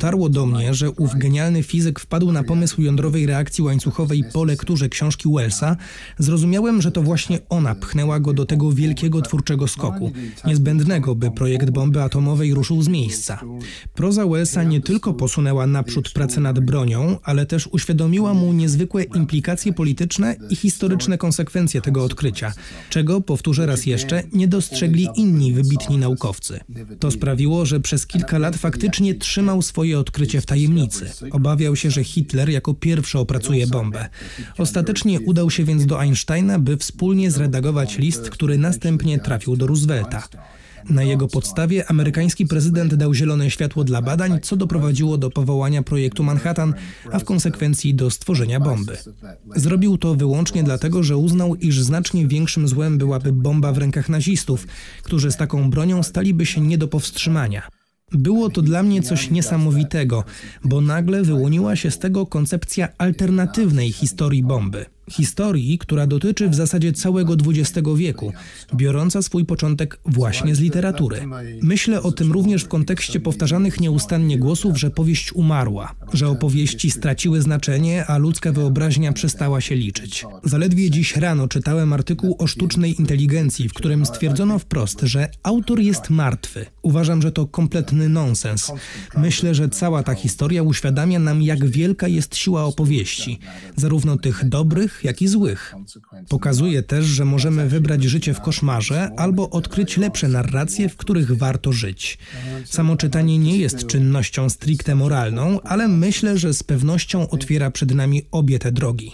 dotarło do mnie, że ów genialny fizyk wpadł na pomysł jądrowej reakcji łańcuchowej po lekturze książki Wellsa, zrozumiałem, że to właśnie ona pchnęła go do tego wielkiego twórczego skoku, niezbędnego, by projekt bomby atomowej ruszył z miejsca. Proza Wellsa nie tylko posunęła naprzód pracę nad bronią, ale też uświadomiła mu niezwykłe implikacje polityczne i historyczne konsekwencje tego odkrycia, czego, powtórzę raz jeszcze, nie dostrzegli inni wybitni naukowcy. To sprawiło, że przez kilka lat faktycznie trzymał swoje odkrycie w tajemnicy. Obawiał się, że Hitler jako pierwszy opracuje bombę. Ostatecznie udał się więc do Einsteina, by wspólnie zredagować list, który następnie trafił do Roosevelta. Na jego podstawie amerykański prezydent dał zielone światło dla badań, co doprowadziło do powołania projektu Manhattan, a w konsekwencji do stworzenia bomby. Zrobił to wyłącznie dlatego, że uznał, iż znacznie większym złem byłaby bomba w rękach nazistów, którzy z taką bronią staliby się nie do powstrzymania. Było to dla mnie coś niesamowitego, bo nagle wyłoniła się z tego koncepcja alternatywnej historii bomby. Historii, która dotyczy w zasadzie całego XX wieku, biorąca swój początek właśnie z literatury. Myślę o tym również w kontekście powtarzanych nieustannie głosów, że powieść umarła, że opowieści straciły znaczenie, a ludzka wyobraźnia przestała się liczyć. Zaledwie dziś rano czytałem artykuł o sztucznej inteligencji, w którym stwierdzono wprost, że autor jest martwy. Uważam, że to kompletny nonsens. Myślę, że cała ta historia uświadamia nam, jak wielka jest siła opowieści, zarówno tych dobrych, jak i złych. Pokazuje też, że możemy wybrać życie w koszmarze albo odkryć lepsze narracje, w których warto żyć. Samo czytanie nie jest czynnością stricte moralną, ale myślę, że z pewnością otwiera przed nami obie te drogi.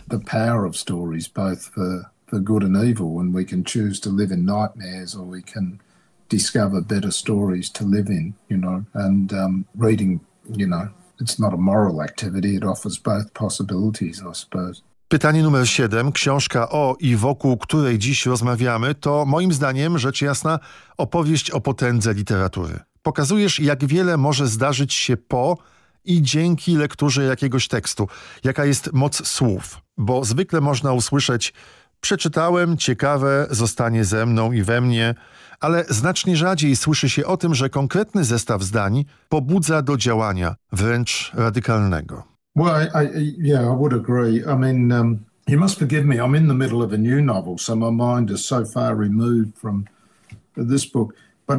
Discover better stories to live in, reading, it's not a moral activity, it offers both possibilities, I suppose. Pytanie numer 7, książka o i wokół której dziś rozmawiamy, to moim zdaniem, rzecz jasna, opowieść o potędze literatury. Pokazujesz, jak wiele może zdarzyć się po i dzięki lekturze jakiegoś tekstu, jaka jest moc słów, bo zwykle można usłyszeć: przeczytałem, ciekawe, zostanie ze mną i we mnie, ale znacznie rzadziej słyszy się o tym, że konkretny zestaw zdań pobudza do działania, wręcz radykalnego. Well, I would agree. I mean, you must forgive me. I'm in the middle of a new novel, so my mind is so far removed from this book. But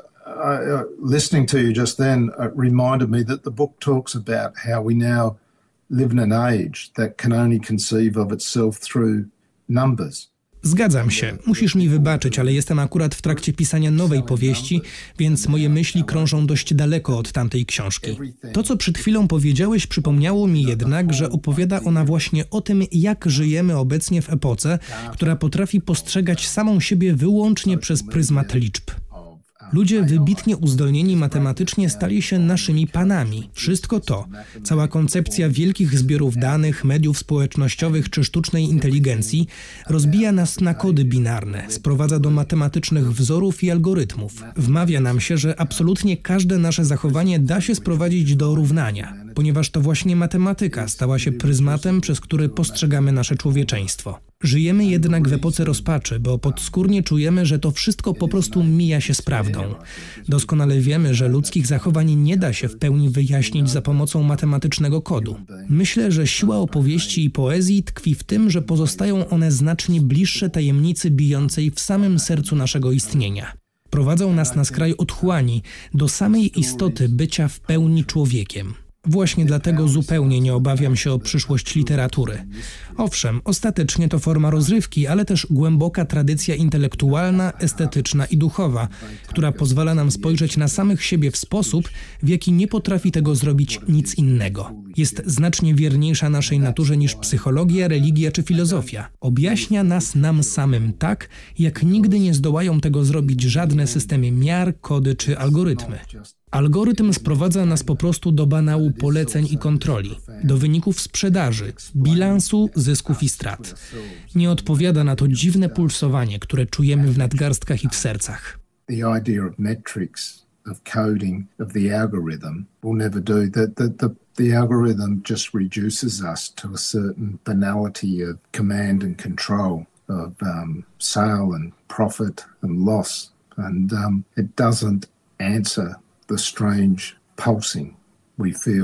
listening to you just then reminded me that the book talks about how we now live in an age that can only conceive of itself through numbers. Zgadzam się. Musisz mi wybaczyć, ale jestem akurat w trakcie pisania nowej powieści, więc moje myśli krążą dość daleko od tamtej książki. To, co przed chwilą powiedziałeś, przypomniało mi jednak, że opowiada ona właśnie o tym, jak żyjemy obecnie w epoce, która potrafi postrzegać samą siebie wyłącznie przez pryzmat liczb. Ludzie wybitnie uzdolnieni matematycznie stali się naszymi panami. Wszystko to, cała koncepcja wielkich zbiorów danych, mediów społecznościowych czy sztucznej inteligencji rozbija nas na kody binarne, sprowadza do matematycznych wzorów i algorytmów. Wmawia nam się, że absolutnie każde nasze zachowanie da się sprowadzić do równania, ponieważ to właśnie matematyka stała się pryzmatem, przez który postrzegamy nasze człowieczeństwo. Żyjemy jednak w epoce rozpaczy, bo podskórnie czujemy, że to wszystko po prostu mija się z prawdą. Doskonale wiemy, że ludzkich zachowań nie da się w pełni wyjaśnić za pomocą matematycznego kodu. Myślę, że siła opowieści i poezji tkwi w tym, że pozostają one znacznie bliższe tajemnicy bijącej w samym sercu naszego istnienia. Prowadzą nas na skraj otchłani, do samej istoty bycia w pełni człowiekiem. Właśnie dlatego zupełnie nie obawiam się o przyszłość literatury. Owszem, ostatecznie to forma rozrywki, ale też głęboka tradycja intelektualna, estetyczna i duchowa, która pozwala nam spojrzeć na samych siebie w sposób, w jaki nie potrafi tego zrobić nic innego. Jest znacznie wierniejsza naszej naturze niż psychologia, religia czy filozofia. Objaśnia nas nam samym tak, jak nigdy nie zdołają tego zrobić żadne systemy miar, kody czy algorytmy. Algorytm sprowadza nas po prostu do banału poleceń i kontroli, do wyników sprzedaży, bilansu, zysków i strat. Nie odpowiada na to dziwne pulsowanie, które czujemy w nadgarstkach i w sercach. The idea of metrics, of coding, of the algorithm will never do. The algorithm just reduces us to a certain banality of command and control, of sale and profit and loss, and it doesn't answer the strange pulsing we feel